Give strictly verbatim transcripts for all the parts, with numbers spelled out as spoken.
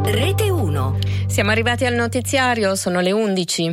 Rete uno. Siamo arrivati al notiziario, sono le undici.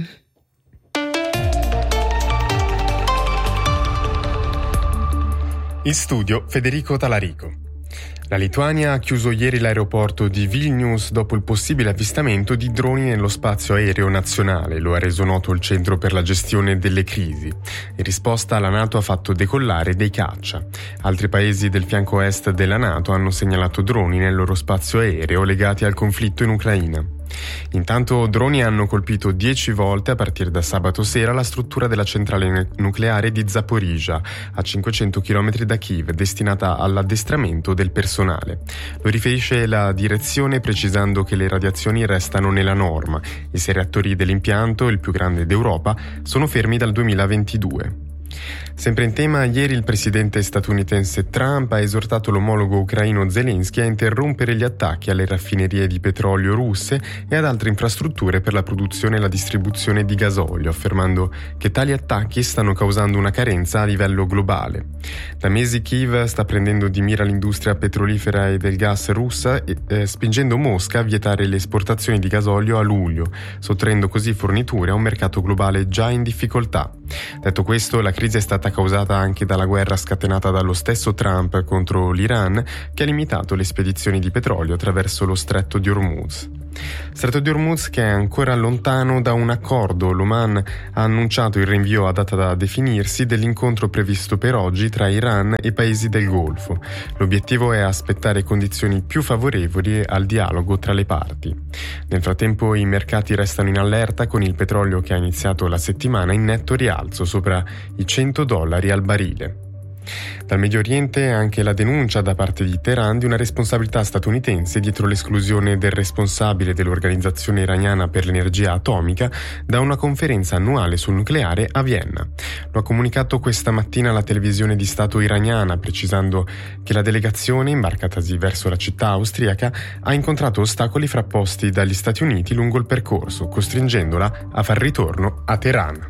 In studio Federico Talarico. La Lituania ha chiuso ieri l'aeroporto di Vilnius dopo il possibile avvistamento di droni nello spazio aereo nazionale, lo ha reso noto il Centro per la gestione delle crisi. In risposta la NATO ha fatto decollare dei caccia. Altri paesi del fianco est della NATO hanno segnalato droni nel loro spazio aereo legati al conflitto in Ucraina. Intanto droni hanno colpito dieci volte a partire da sabato sera la struttura della centrale nucleare di Zaporizhzhia, a cinquecento chilometri da Kiev, destinata all'addestramento del personale. Lo riferisce la direzione precisando che le radiazioni restano nella norma. I sei reattori dell'impianto, il più grande d'Europa, sono fermi dal duemilaventidue. Sempre in tema, ieri il presidente statunitense Trump ha esortato l'omologo ucraino Zelensky a interrompere gli attacchi alle raffinerie di petrolio russe e ad altre infrastrutture per la produzione e la distribuzione di gasolio, affermando che tali attacchi stanno causando una carenza a livello globale. Da mesi Kiev sta prendendo di mira l'industria petrolifera e del gas russa, e, eh, spingendo Mosca a vietare le esportazioni di gasolio a luglio, sottraendo così forniture a un mercato globale già in difficoltà. Detto questo, la crisi è stata causata anche dalla guerra scatenata dallo stesso Trump contro l'Iran, che ha limitato le spedizioni di petrolio attraverso lo stretto di Hormuz. Stretto di Hormuz che è ancora lontano da un accordo. L'Oman ha annunciato il rinvio a data da definirsi dell'incontro previsto per oggi tra Iran e paesi del Golfo. L'obiettivo è aspettare condizioni più favorevoli al dialogo tra le parti. Nel frattempo i mercati restano in allerta, con il petrolio che ha iniziato la settimana in netto rialzo sopra i cento dollari al barile. Dal Medio Oriente anche la denuncia da parte di Teheran di una responsabilità statunitense dietro l'esclusione del responsabile dell'Organizzazione Iraniana per l'Energia Atomica da una conferenza annuale sul nucleare a Vienna. Lo ha comunicato questa mattina la televisione di Stato iraniana, precisando che la delegazione, imbarcatasi verso la città austriaca, ha incontrato ostacoli frapposti dagli Stati Uniti lungo il percorso, costringendola a far ritorno a Teheran.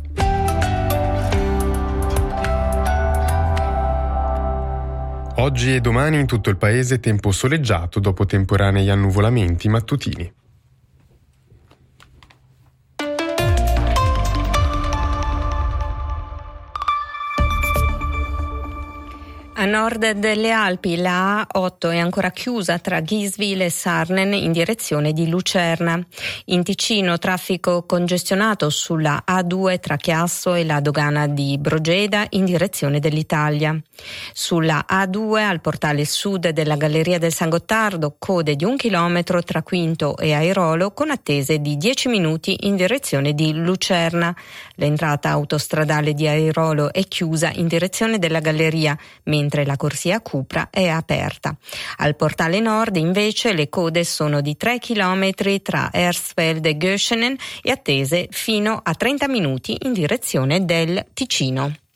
Oggi e domani in tutto il paese tempo soleggiato dopo temporanei annuvolamenti mattutini. A nord delle Alpi la A otto è ancora chiusa tra Giswil e Sarnen in direzione di Lucerna. In Ticino traffico congestionato sulla A due tra Chiasso e la dogana di Brogeda in direzione dell'Italia. Sulla A due al portale sud della Galleria del San Gottardo code di un chilometro tra Quinto e Airolo con attese di dieci minuti in direzione di Lucerna. L'entrata autostradale di Airolo è chiusa in direzione della Galleria, mentre la corsia Cupra è aperta. Al portale nord invece le code sono di tre chilometri tra Hersfeld e Göschenen e attese fino a trenta minuti in direzione del Ticino.